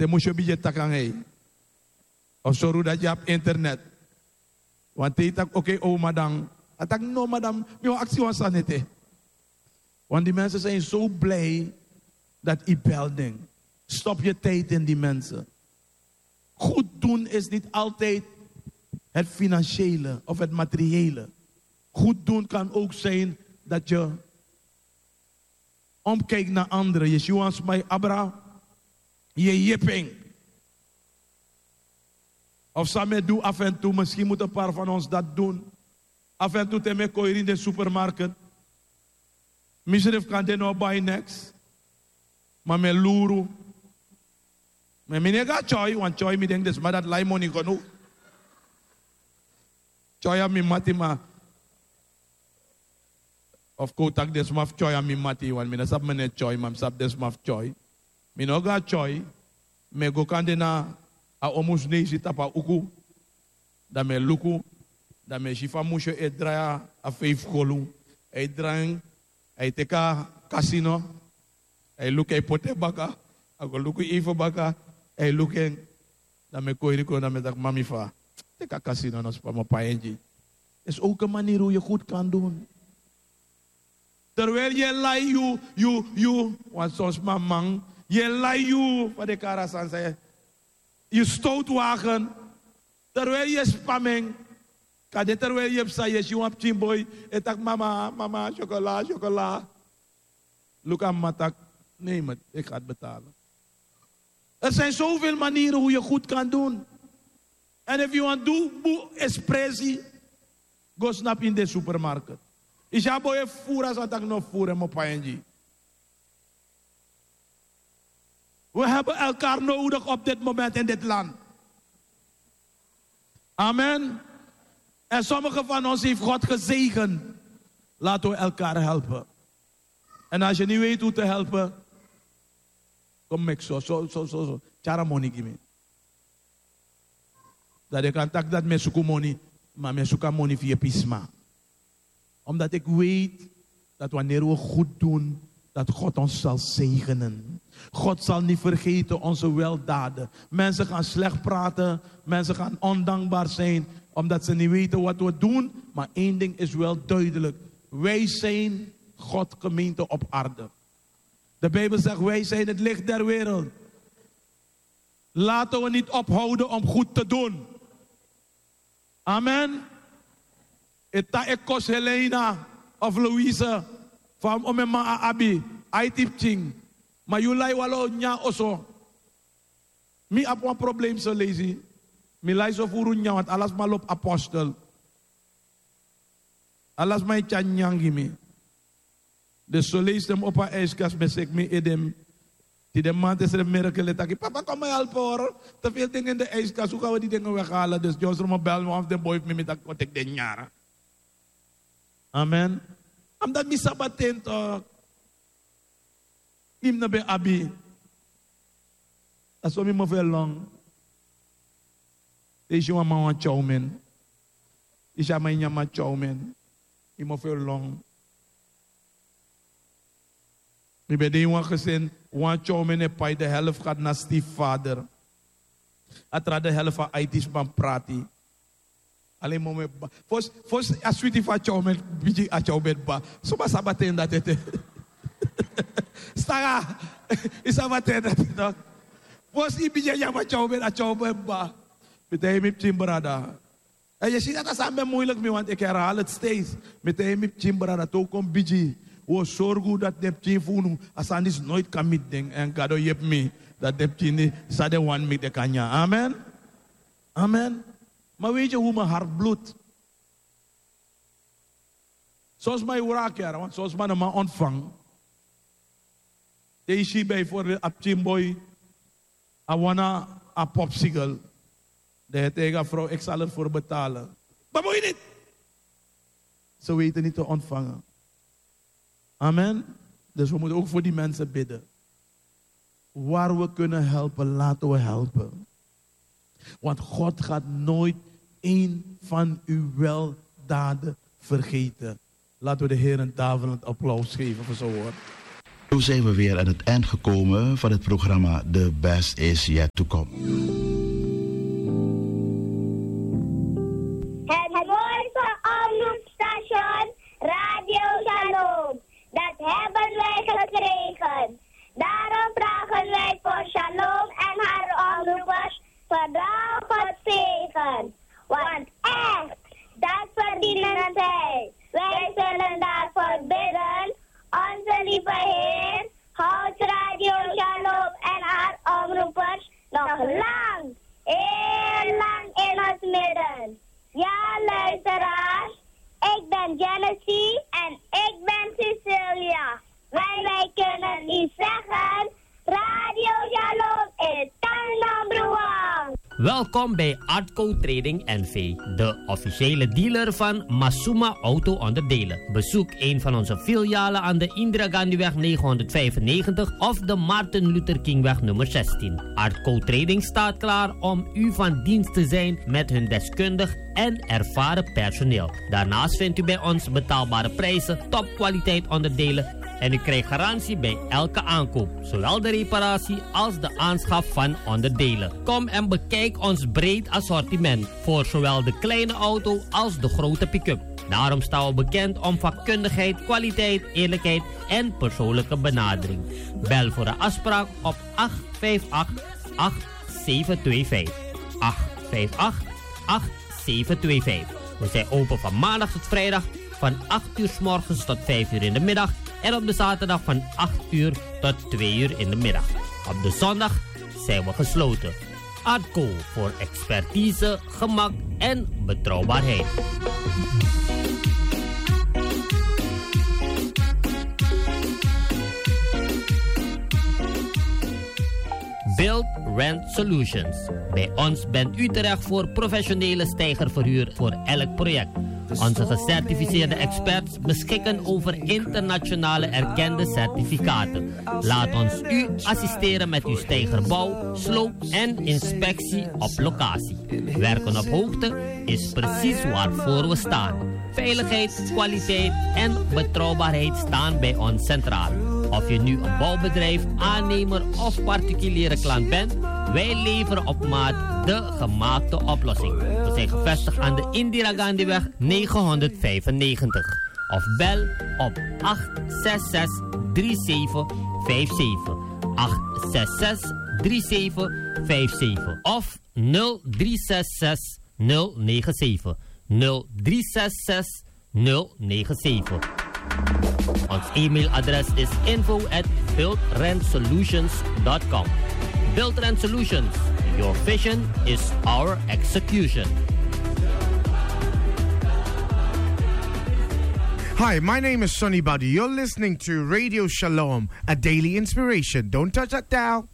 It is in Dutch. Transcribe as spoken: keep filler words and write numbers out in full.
te moest je budget takken. Of zorg dat je op internet. Want hij tak oké, oh madam. Hij tak no madam, mijn actie was aan het. Want die mensen zijn zo blij dat je belt. Stop je tijd in die mensen. Goed doen is niet altijd het financiële of het materiële. Goed doen kan ook zijn dat je omkijkt naar anderen. Je ziet mij Abra, je jipping. Of samen doen af en toe, misschien moeten een paar van ons dat doen. Af en toe te me kooi in de supermarkt. Misschien kan je nog buy next. Maar met luru. Maar ik ga choy, want choy mi denk des maar dat lai money genoeg. Choy aan mi mati ma. Of kotak des maf choy aan mi mati, want mi sap mene choy, mam sap des maf choy. Mi no ga choy, me go kande na a omus nezi tapa uku, da me luku, da me shifa musho e draya a vijf kolu, e drang, e teka casino, e luke e pote baka, a go luku ifo baka, e luken, da me koiriko, da me dak mami fa, teka casino nos pa mo paenji. Is ook een manier hoe je goed kan doen. Terwijl je lai you, you, you, want soms mamang, je lai you, wat de karasan zei, je stootwagen, terwijl je spamming, kade terwijl je zei, je wap chimboy, en tak mama, mama, chocola, chocola. Look aan matak, nee, maar ik ga het betalen. Er zijn zoveel manieren hoe je goed kan doen. En if you want to do espressi, go snap in de supermarkt. Is ja boy fura sa tak no fura mo paenji. We hebben elkaar nodig op dit moment in dit land. Amen. En sommigen van ons heeft God gezegend. Laten we elkaar helpen. En als je niet weet hoe te helpen, kom ik zo, zo, zo, zo, zo. Chara money give dat ik kan tak dat me zoeken money, maar me zoeken money via pisma. Omdat ik weet dat wanneer we goed doen, dat God ons zal zegenen. God zal niet vergeten onze weldaden. Mensen gaan slecht praten, mensen gaan ondankbaar zijn, omdat ze niet weten wat we doen. Maar één ding is wel duidelijk. Wij zijn God gemeente op aarde. De Bijbel zegt, wij zijn het licht der wereld. Laten we niet ophouden om goed te doen. Amen. Eta ekos Helena of Louise van omema abi aitipching. Maar jullie walo nya oso. Mi ap een probleem zo lezen. Mi lai zo furu nya want alas malop apostel. Alas mai chanyangi mi. Dus zo lees hem op haar ijskast met zich mee edem. Die de man is er een mirakel. Taki, papa kom mij helpen hoor. Te veel dingen in de ijskast. Hoe gaan we die dingen weghalen? Dus Jos me bel me of de boy me met dat kot ik den jaren. Amen. Omdat mi sabaten toch. Im na be abi. Dat is wat mi me veel lang. Is je mama wan chow men. Is je mijn nyama chow men. I me veel lang. Ik ben de jongen gezien, one chow men en pai de helft gaat naar stiefvader. Atra de helft van aitis van prati. Alleen maar met ba. Fos, fos, als we die van chow men, biji a chow men ba. Zo maar sabaten dat het. Staga, is sabaten dat het. Fos, i biji ja maar chow men a chow men ba. Met hem met chimbrada. En je ziet dat dat samen moeilijk mee, want ik herhaal het steeds. Met hem met chimbrada, toch kom biji. We zorgen dat de pchifunu asan is nooit kan met ding en gado yep me dat de pchini sade one met de kanya. Amen. Amen. Maar weet je hoe mijn hart bloedt? Zoals mijn uraker, want zoals mijn man ontvang. Deze bij voor de apchimboy, awana a popsicle. De tegen vrouw, ik zal ervoor betalen. Maar moet je niet? Ze weten niet te ontvangen. Amen. Dus we moeten ook voor die mensen bidden. Waar we kunnen helpen, laten we helpen. Want God gaat nooit één van uw weldaden vergeten. Laten we de Heer een daverend applaus geven voor zo'n woord. Zo zijn we weer aan het eind gekomen van het programma The Best Is Yet To Come. Het mooiste omroepstation Radio Shalom. Dat hebben wij gekregen. Daarom vragen wij voor Shalom en haar omroepers vooral God zegen. Want echt, dat verdienen zij. Wij zullen daarvoor bidden. Onze lieve Heer, houd Radio Shalom en haar omroepers nog lang, heel lang in het midden. Ja, luisteraars, ik ben Genesis en ik ben Cecilia. Wij, wij kunnen u zeggen, Radio Shalom is number one. Welkom bij Artco Trading N V, de officiële dealer van Masuma Auto Onderdelen. Bezoek een van onze filialen aan de Indira Gandhiweg negenhonderdvijfennegentig of de Martin Luther Kingweg nummer zestien. Artco Trading staat klaar om u van dienst te zijn met hun deskundig en ervaren personeel. Daarnaast vindt u bij ons betaalbare prijzen, topkwaliteit onderdelen en u krijgt garantie bij elke aankoop, zowel de reparatie als de aanschaf van onderdelen. Kom en bekijk ons breed assortiment voor zowel de kleine auto als de grote pick-up. Daarom staan we bekend om vakkundigheid, kwaliteit, eerlijkheid en persoonlijke benadering. Bel voor een afspraak op acht vijf acht, acht zeven twee vijf. acht vijf acht, acht zeven twee vijf. We zijn open van maandag tot vrijdag van acht uur 's morgens tot vijf uur in de middag. En op de zaterdag van acht uur tot twee uur in de middag. Op de zondag zijn we gesloten. Artco voor expertise, gemak en betrouwbaarheid. Build Rent Solutions. Bij ons bent u terecht voor professionele steigerverhuur voor elk project. Onze gecertificeerde experts beschikken over internationale erkende certificaten. Laat ons u assisteren met uw steigerbouw, sloop en inspectie op locatie. Werken op hoogte is precies waarvoor we staan. Veiligheid, kwaliteit en betrouwbaarheid staan bij ons centraal. Of je nu een bouwbedrijf, aannemer of particuliere klant bent, wij leveren op maat de gemaakte oplossing. We zijn gevestigd aan de Indira Gandhiweg negenhonderdvijfennegentig. Of bel op acht zes zes, drie zeven vijf zeven. acht zes zes, drie zeven vijf zeven. Of nul drie zes zes, nul negen zeven. nul drie zes zes, nul negen zeven. Ons e-mailadres is info at build rent solutions dot com. Build Rent Solutions. Your vision is our execution. Hi, my name is Sonny Buddy. You're listening to Radio Shalom, a daily inspiration. Don't touch that dial.